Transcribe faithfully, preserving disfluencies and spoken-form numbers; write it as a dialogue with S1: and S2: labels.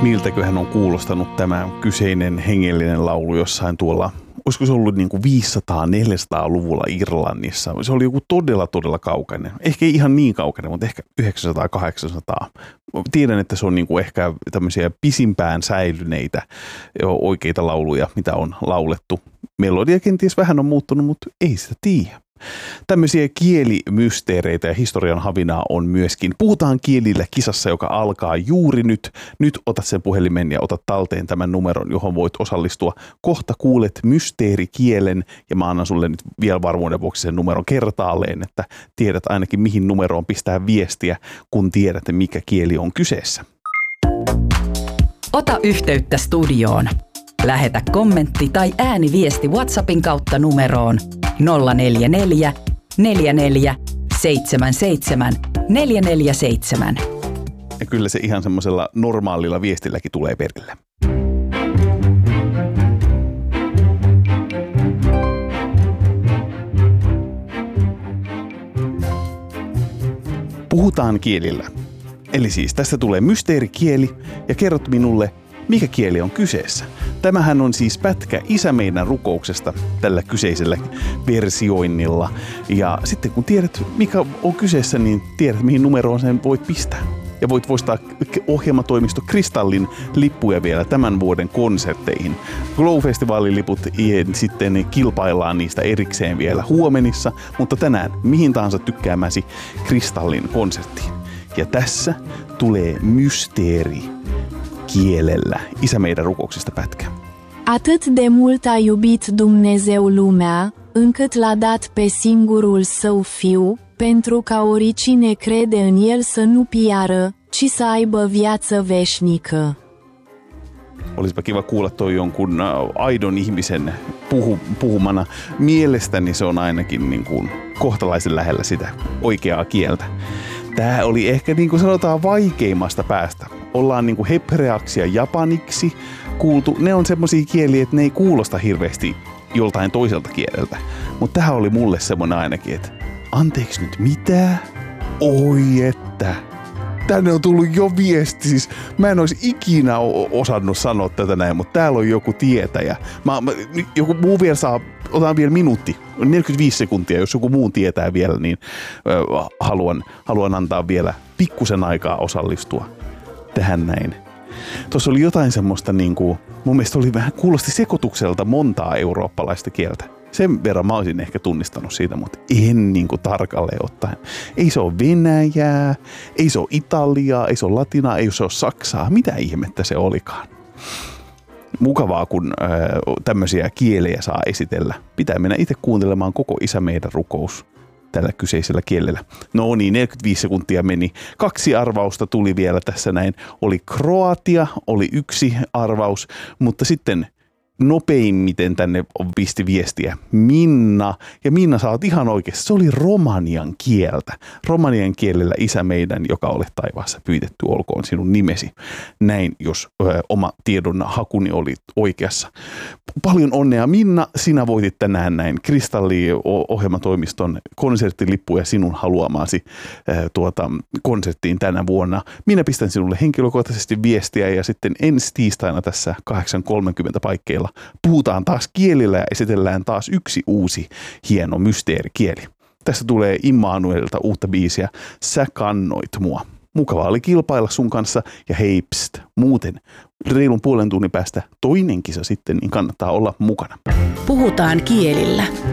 S1: miltäköhän on kuulostanut tämä kyseinen hengellinen laulu jossain tuolla, olisiko se ollut niin kuin viisisataa-neljäsataa-luvulla Irlannissa. Se oli joku todella, todella kaukainen. Ehkä ei ihan niin kaukainen, mutta ehkä yhdeksänsataa-kahdeksansataa. Tiedän, että se on niin kuin ehkä tämmöisiä pisimpään säilyneitä oikeita lauluja, mitä on laulettu. Melodia kenties vähän on muuttunut, mutta ei sitä tiedä. Tämmöisiä kielimysteereitä ja historian havinaa on myöskin. Puhutaan kielillä kisassa, joka alkaa juuri nyt. Nyt otat sen puhelimen ja otat talteen tämän numeron, johon voit osallistua. Kohta kuulet mysteerikielen ja mä annan sulle nyt vielä varmuuden vuoksi sen numeron kertaalleen, että tiedät ainakin mihin numeroon pistää viestiä, kun tiedät mikä kieli on kyseessä.
S2: Ota yhteyttä studioon. Lähetä kommentti tai ääniviesti WhatsAppin kautta numeroon nolla neljä neljä, neljä neljä, seitsemän seitsemän, neljä neljä seitsemän.
S1: Ja kyllä se ihan semmoisella normaalilla viestilläkin tulee perille. Puhutaan kielillä. Eli siis tästä tulee mysteerikieli ja kerrot minulle, mikä kieli on kyseessä. Tämähän on siis pätkä Isä meidän rukouksesta tällä kyseisellä versioinnilla. Ja sitten kun tiedät, mikä on kyseessä, niin tiedät, mihin numeroon sen voit pistää. Ja voit voistaa ohjelmatoimisto Kristallin lippuja vielä tämän vuoden konsertteihin. Glow-festivaalin liput sitten kilpaillaan niistä erikseen vielä huomenissa, mutta tänään mihin tahansa tykkäämäsi Kristallin konserttiin. Ja tässä tulee mysteeri kielellä Isä meidän rukouksesta pätkä.
S3: Atât de mult a iubit Dumnezeu lumea, încât l-a dat pe singurul său fiu, pentru ca oricine crede în el să nu piară, ci să aibă viață veșnică.
S1: Olisipa kiva kuulla toi jonkun aidon ihmisen puhu, puhumana. Mielestäni se on ainakin niin kuin kohtalaisen lähellä sitä oikeaa kieltä. Tämä oli ehkä niin kuin sanotaan vaikeimmasta päästä. Ollaan niin kuin hebreaksi ja japaniksi kuultu. Ne on semmosia kieliä, että ne ei kuulosta hirveästi joltain toiselta kieleltä. Mutta tähän oli mulle semmoinen ainakin, että anteeksi nyt mitä? Oi että. Tänne on tullut jo viesti. Siis mä en olisi ikinä osannut sanoa tätä näin, mutta täällä on joku tietäjä. Mä, mä, joku muu vielä saa, otan vielä minuutti, neljäkymmentäviisi sekuntia, jos joku muu tietää vielä, niin äh, haluan, haluan antaa vielä pikkusen aikaa osallistua tähän näin. Tuossa oli jotain semmoista, niin kuin, mun mielestä oli vähän kuulosti sekoitukselta montaa eurooppalaista kieltä. Sen verran mä olisin ehkä tunnistanut siitä, mutta en niin kuin tarkalleen ottaen. Ei se ole Venäjää, ei se ole Italiaa, ei se ole Latinaa, ei se ole Saksaa. Mitä ihmettä se olikaan? Mukavaa, kun äh, tämmöisiä kielejä saa esitellä. Pitää mennä itse kuuntelemaan koko Isä meidän rukous tällä kyseisellä kielellä. No niin, neljäkymmentäviisi sekuntia meni. Kaksi arvausta tuli vielä tässä näin. Oli Kroatia, oli yksi arvaus, mutta sitten nopeimmiten tänne pisti viestiä Minna. Ja Minna, sä oot ihan oikeassa. Se oli romanian kieltä. Romanian kielellä Isä meidän, joka olet taivaassa pyytetty, olkoon sinun nimesi. Näin, jos ö, oma tiedon hakuni oli oikeassa. Paljon onnea Minna, sinä voitit tänään näin Kristalli-ohjelmatoimiston konserttilippuja sinun haluamaasi ö, tuota, konserttiin tänä vuonna. Minä pistän sinulle henkilökohtaisesti viestiä ja sitten ensi tiistaina tässä kahdeksan kolmekymmentä paikkeilla puhutaan taas kielillä ja esitellään taas yksi uusi hieno mysteerikieli. Tässä tulee Immanuelilta uutta biisiä Sä kannoit mua. Mukavaa oli kilpailla sun kanssa ja hei pst, muuten reilun puolen tunnin päästä toinen kisa sitten, niin kannattaa olla mukana.
S2: Puhutaan kielillä.